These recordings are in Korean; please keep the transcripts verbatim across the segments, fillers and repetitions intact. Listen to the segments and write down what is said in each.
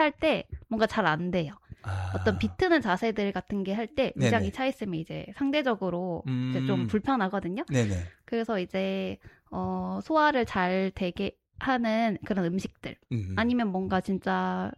할 때 뭔가 잘 안 돼요. 아. 어떤 비트는 자세들 같은 게 할 때 위장이 차 있으면 이제 상대적으로 음. 이제 좀 불편하거든요. 네네. 그래서 이제 어, 소화를 잘 되게 하는 그런 음식들 음. 아니면 뭔가 진짜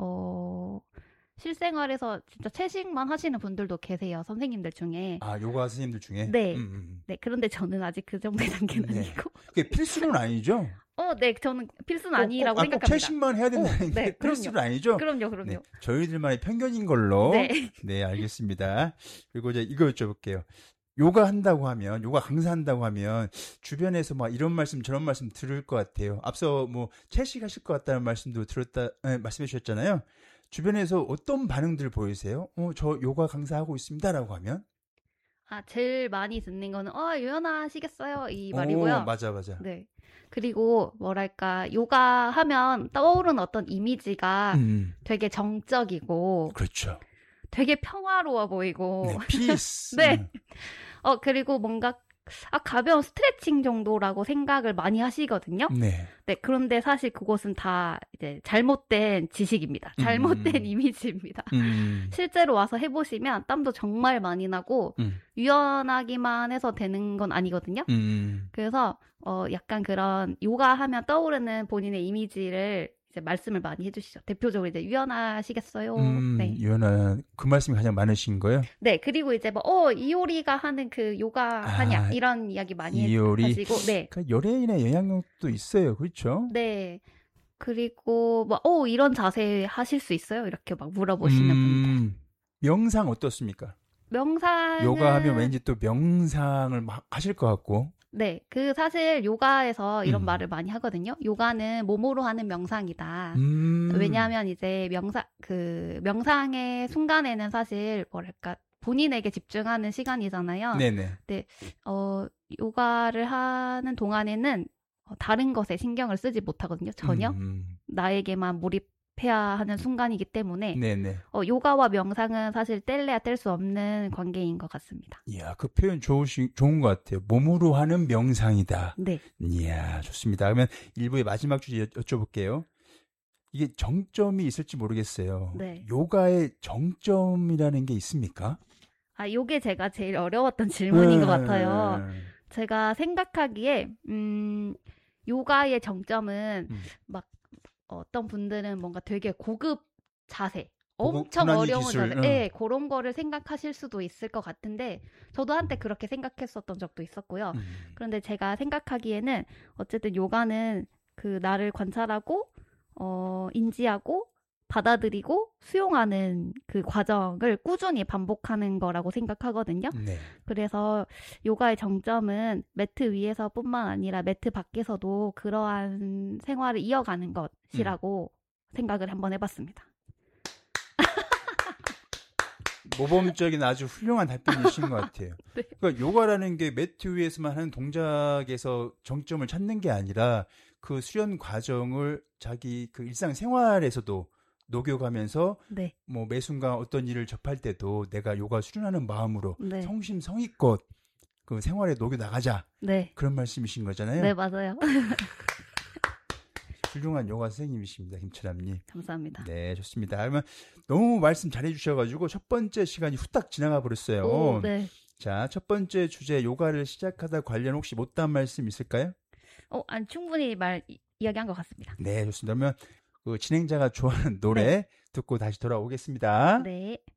어, 실생활에서 진짜 채식만 하시는 분들도 계세요. 선생님들 중에. 아, 요가 선생님들 중에? 네. 음, 음. 네. 그런데 저는 아직 그 정도의 단계는 네. 아니고. 그게 필수는 아니죠? 어, 네. 저는 필수는 꼭, 아니라고 꼭, 아, 생각합니다. 꼭 채식만 해야 된다는 어, 게 네, 필수는 그럼요. 아니죠? 그럼요, 그럼요. 네, 저희들만의 편견인 걸로. 네. 네, 알겠습니다. 그리고 이제 이거 여쭤볼게요. 요가 한다고 하면, 요가 강사한다고 하면, 주변에서 막 이런 말씀, 저런 말씀 들을 것 같아요. 앞서 뭐, 채식하실 것 같다는 말씀도 들었다, 네, 말씀해 주셨잖아요. 주변에서 어떤 반응들 보이세요? 어, 저 요가 강사하고 있습니다라고 하면? 아, 제일 많이 듣는 거는, 어, 유연하시겠어요? 이 오, 말이고요. 맞아, 맞아. 네. 그리고, 뭐랄까, 요가 하면 떠오르는 어떤 이미지가 음, 되게 정적이고, 그렇죠. 되게 평화로워 보이고, 네, 피스. 네. 음. 어, 그리고 뭔가, 아, 가벼운 스트레칭 정도라고 생각을 많이 하시거든요. 네. 네, 그런데 사실 그것은 다 이제 잘못된 지식입니다. 잘못된 음. 이미지입니다. 음. 실제로 와서 해보시면 땀도 정말 많이 나고, 음. 유연하기만 해서 되는 건 아니거든요. 음. 그래서, 어, 약간 그런 요가 하면 떠오르는 본인의 이미지를 이제 말씀을 많이 해주시죠. 대표적으로 이제 유연하시겠어요? 음, 네. 유연한, 그 말씀이 가장 많으신 거예요? 네, 그리고 이제 뭐, 어, 이효리가 하는 그 요가 하냐, 아, 이런 이야기 많이 이효리. 하시고, 네. 그러니까 연예인의 영향력도 있어요. 그렇죠? 네. 그리고 뭐, 어, 이런 자세 하실 수 있어요? 이렇게 막 물어보시는 분들. 음, 명상 어떻습니까? 명상은 요가 하면 왠지 또 명상을 막 하실 것 같고. 네, 그 사실 요가에서 이런 음. 말을 많이 하거든요. 요가는 몸으로 하는 명상이다. 음. 왜냐하면 이제 명상 그 명상의 순간에는 사실 뭐랄까 본인에게 집중하는 시간이잖아요. 네네. 네, 어 요가를 하는 동안에는 어, 다른 것에 신경을 쓰지 못하거든요. 전혀 음. 나에게만 몰입해야 하는 순간이기 때문에 네네. 어, 요가와 명상은 사실 뗄래야 뗄 수 없는 관계인 것 같습니다. 이야, 그 표현 좋으시, 좋은 것 같아요. 몸으로 하는 명상이다. 네. 이야, 좋습니다. 그러면 일부의 마지막 주제 여, 여쭤볼게요. 이게 정점이 있을지 모르겠어요. 네. 요가의 정점이라는 게 있습니까? 아, 요게 제가 제일 어려웠던 질문인 것 음. 같아요. 제가 생각하기에, 음, 요가의 정점은 음. 막 어떤 분들은 뭔가 되게 고급 자세, 고급 엄청 고난이 어려운 기술, 자세, 응. 네, 그런 거를 생각하실 수도 있을 것 같은데, 저도 한때 그렇게 생각했었던 적도 있었고요. 음. 그런데 제가 생각하기에는 어쨌든 요가는 그 나를 관찰하고, 어, 인지하고, 받아들이고 수용하는 그 과정을 꾸준히 반복하는 거라고 생각하거든요. 네. 그래서 요가의 정점은 매트 위에서뿐만 아니라 매트 밖에서도 그러한 생활을 이어가는 것이라고 음. 생각을 한번 해봤습니다. 모범적인 아주 훌륭한 답변이신 것 같아요. 네. 그러니까 요가라는 게 매트 위에서만 하는 동작에서 정점을 찾는 게 아니라 그 수련 과정을 자기 그 일상생활에서도 녹여가면서 네. 뭐 매 순간 어떤 일을 접할 때도 내가 요가 수련하는 마음으로 네. 성심성의껏 그 생활에 녹여 나가자. 네. 그런 말씀이신 거잖아요. 네, 맞아요. 훌륭한 요가 선생님이십니다, 김철남님. 감사합니다. 네, 좋습니다. 그러면 너무 말씀 잘해주셔가지고 첫 번째 시간이 후딱 지나가 버렸어요. 오, 네. 자, 첫 번째 주제 요가를 시작하다 관련 혹시 못다한 말씀 있을까요? 어, 아니, 충분히 말 이야기한 것 같습니다. 네, 좋습니다. 그러면 그 진행자가 좋아하는 노래 네. 듣고 다시 돌아오겠습니다. 네.